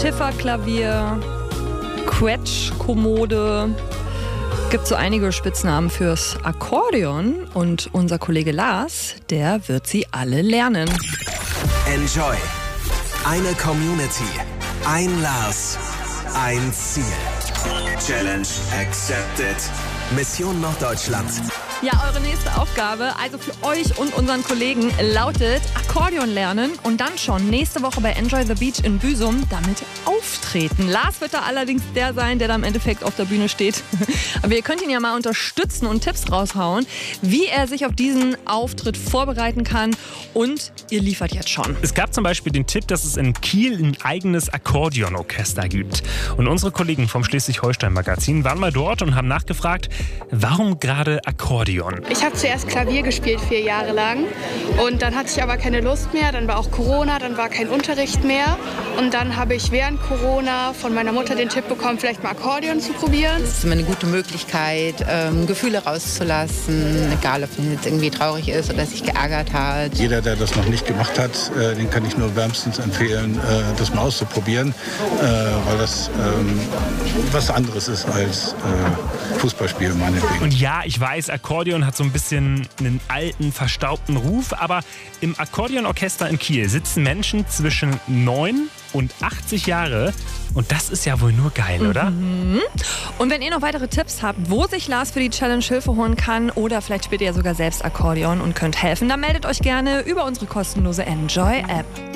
Schifferklavier, Quetschkommode. Gibt so einige Spitznamen fürs Akkordeon und unser Kollege Lars, der wird sie alle lernen. Enjoy. Eine Community. Ein Lars. Ein Ziel. Challenge accepted. Mission Norddeutschland. Ja, eure nächste Aufgabe, also für euch und unseren Kollegen, lautet Akkordeon lernen und dann schon nächste Woche bei Enjoy the Beach in Büsum damit auftreten. Lars wird da allerdings der sein, der da im Endeffekt auf der Bühne steht. Aber ihr könnt ihn ja mal unterstützen und Tipps raushauen, wie er sich auf diesen Auftritt vorbereiten kann, und ihr liefert jetzt schon. Es gab zum Beispiel den Tipp, dass es in Kiel ein eigenes Akkordeonorchester gibt. Und unsere Kollegen vom Schleswig-Holstein-Magazin waren mal dort und haben nachgefragt, warum gerade Akkordeon? Ich habe zuerst Klavier gespielt 4 Jahre lang und dann hatte ich aber keine Lust mehr, dann war auch Corona, dann war kein Unterricht mehr und dann habe ich während Corona von meiner Mutter den Tipp bekommen, vielleicht mal Akkordeon zu probieren. Es ist immer eine gute Möglichkeit, Gefühle rauszulassen, egal ob man jetzt irgendwie traurig ist oder sich geärgert hat. Jeder, der das noch nicht gemacht hat, den kann ich nur wärmstens empfehlen, das mal auszuprobieren, weil das was anderes ist als Fußballspiel meinetwegen. Und ja, ich weiß, Akkordeon hat so ein bisschen einen alten, verstaubten Ruf, aber im Akkordeonorchester in Kiel sitzen Menschen zwischen 9 und 80 Jahre. Und das ist ja wohl nur geil, oder? Und wenn ihr noch weitere Tipps habt, wo sich Lars für die Challenge Hilfe holen kann, oder vielleicht spielt ihr ja sogar selbst Akkordeon und könnt helfen, dann meldet euch gerne über unsere kostenlose Enjoy-App.